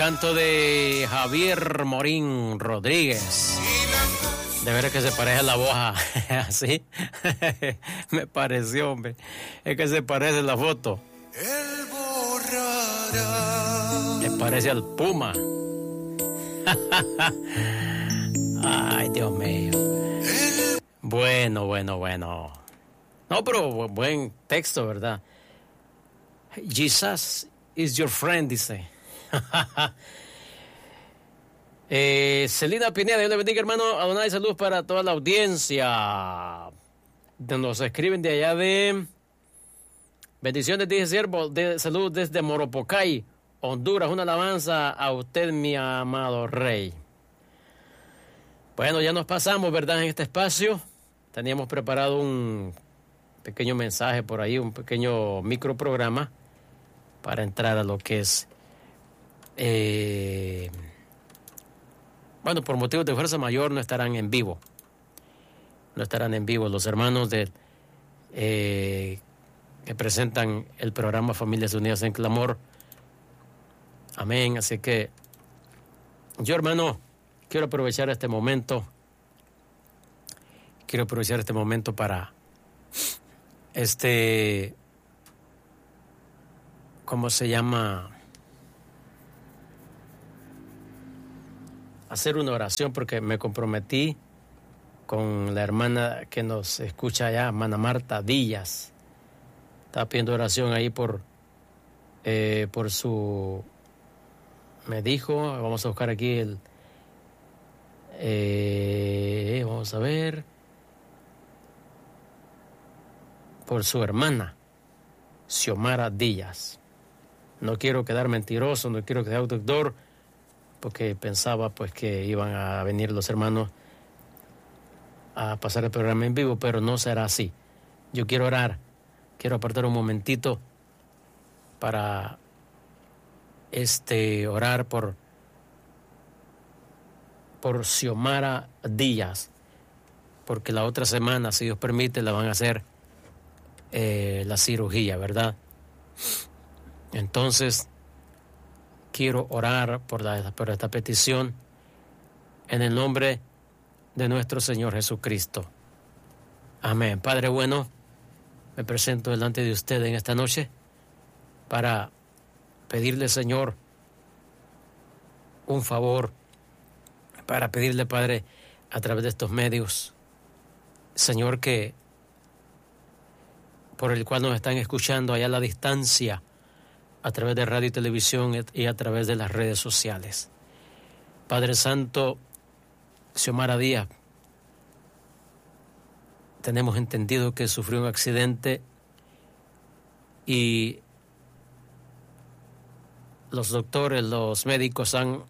Canto de Javier Morín Rodríguez. De veras que se parece la voz así. Me pareció, hombre. Es que se parece la foto. Él borrará. Me parece al Puma. Ay, Dios mío. Bueno. No, pero buen texto, ¿verdad? Jesus is your friend, dice. Celina Pineda, Dios le bendiga, hermano. Adonai, saludos para toda la audiencia. Nos escriben de allá de... Bendiciones, dice siervo, de salud desde Moropocay, Honduras. Una alabanza a usted, mi amado rey. Bueno, ya nos pasamos, ¿verdad? En este espacio teníamos preparado un pequeño mensaje por ahí, un pequeño microprograma para entrar a lo que es... bueno, por motivos de fuerza mayor no estarán en vivo. No estarán en vivo los hermanos que presentan el programa Familias Unidas en Clamor. Amén. Así que yo, hermano, quiero aprovechar este momento. Quiero aprovechar este momento para ¿cómo se llama? Hacer una oración, porque me comprometí con la hermana que nos escucha allá, hermana Marta Díaz. Estaba pidiendo oración ahí por su... Me dijo, vamos a buscar aquí vamos a ver. Por su hermana, Xiomara Díaz. No quiero quedar mentiroso, no quiero quedar doctor, porque pensaba pues que iban a venir los hermanos a pasar el programa en vivo, pero no será así. Yo quiero orar, quiero apartar un momentito para orar por Xiomara Díaz, porque la otra semana, si Dios permite, la van a hacer la cirugía, ¿verdad? Entonces quiero orar por esta petición en el nombre de nuestro Señor Jesucristo. Amén. Padre bueno, me presento delante de usted en esta noche para pedirle, Señor, un favor, para pedirle, Padre, a través de estos medios, Señor, que por el cual nos están escuchando allá a la distancia, a través de radio y televisión y a través de las redes sociales. Padre Santo, Xiomara Díaz, tenemos entendido que sufrió un accidente y los doctores, los médicos han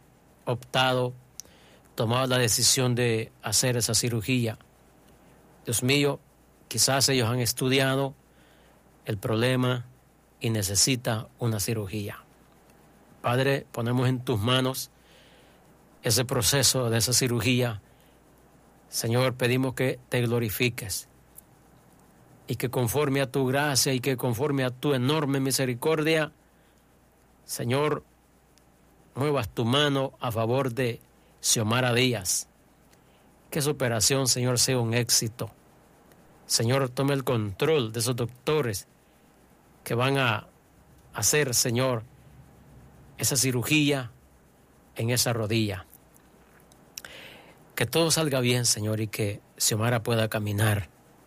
tomado la decisión de hacer esa cirugía. Dios mío, quizás ellos han estudiado el problema y necesita una cirugía. Padre, ponemos en tus manos ese proceso de esa cirugía. Señor, pedimos que te glorifiques y que conforme a tu gracia y que conforme a tu enorme misericordia, Señor, muevas tu mano a favor de Xiomara Díaz. Que esa operación, Señor, sea un éxito. Señor, tome el control de esos doctores que van a hacer, Señor, esa cirugía en esa rodilla. Que todo salga bien, Señor, y que Xiomara pueda caminar.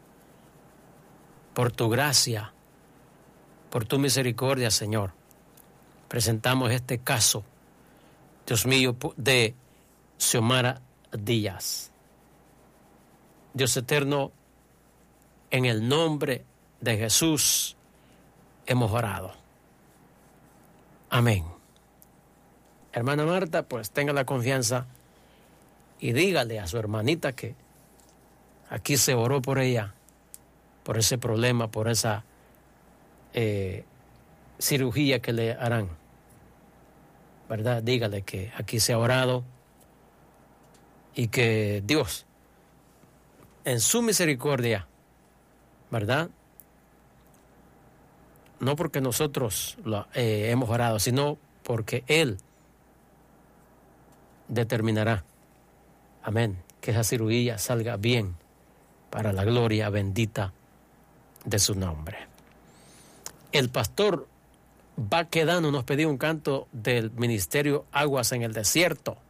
Por tu gracia, por tu misericordia, Señor, presentamos este caso, Dios mío, de Xiomara Díaz. Dios eterno, en el nombre de Jesús hemos orado. Amén. Hermana Marta, pues tenga la confianza y dígale a su hermanita que aquí se oró por ella, por ese problema, por esa cirugía que le harán, ¿verdad? Dígale que aquí se ha orado y que Dios, en su misericordia, ¿verdad? No porque nosotros hemos orado, sino porque Él determinará, amén, que esa cirugía salga bien para la gloria bendita de su nombre. El pastor Baquedano nos pedía un canto del ministerio Aguas en el Desierto.